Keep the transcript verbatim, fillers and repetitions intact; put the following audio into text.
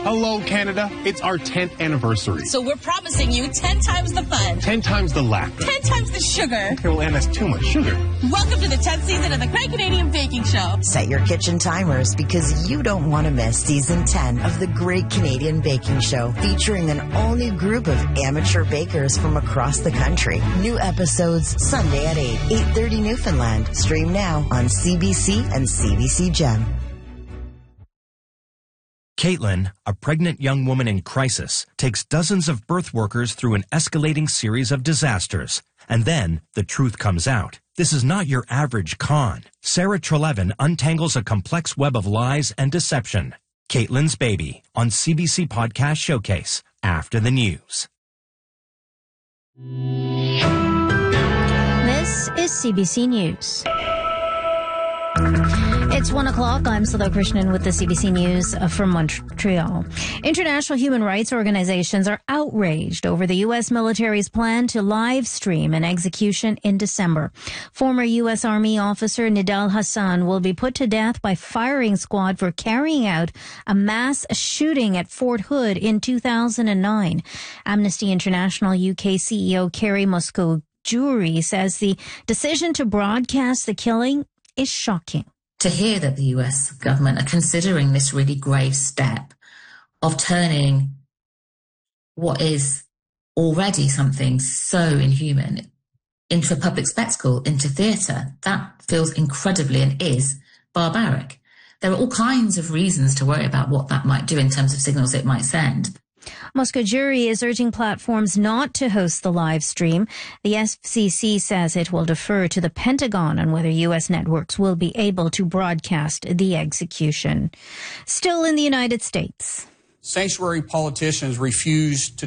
Hello, Canada. It's our tenth anniversary. So we're promising you ten times the fun. ten times the laughter. ten times the sugar. Okay, well, Anne, that's too much sugar. Welcome to the tenth season of the Great Canadian Baking Show. Set your kitchen timers because you don't want to miss season ten of the Great Canadian Baking Show, featuring an all-new group of amateur bakers from across the country. New episodes Sunday at eight, eight thirty Newfoundland. Stream now on C B C and C B C Gem. Caitlin, a pregnant young woman in crisis, takes dozens of birth workers through an escalating series of disasters. And then the truth comes out. This is not your average con. Sarah Trelevin untangles a complex web of lies and deception. Caitlin's Baby on C B C Podcast Showcase after the news. This is C B C News. It's one o'clock. I'm Sudha Krishnan with the C B C News from Montreal. International human rights organizations are outraged over the U S military's plan to live stream an execution in December. Former U S Army officer Nidal Hassan will be put to death by firing squad for carrying out a mass shooting at Fort Hood in two thousand nine. Amnesty International U K C E O Kerry Muscoguri says the decision to broadcast the killing is shocking. To hear that the U S government are considering this really grave step of turning what is already something so inhuman into a public spectacle, into theatre, that feels incredibly and is barbaric. There are all kinds of reasons to worry about what that might do in terms of signals it might send. Muscoguri is urging platforms not to host the live stream. The F C C says it will defer to the Pentagon on whether U S networks will be able to broadcast the execution. Still in the United States. Sanctuary politicians refuse to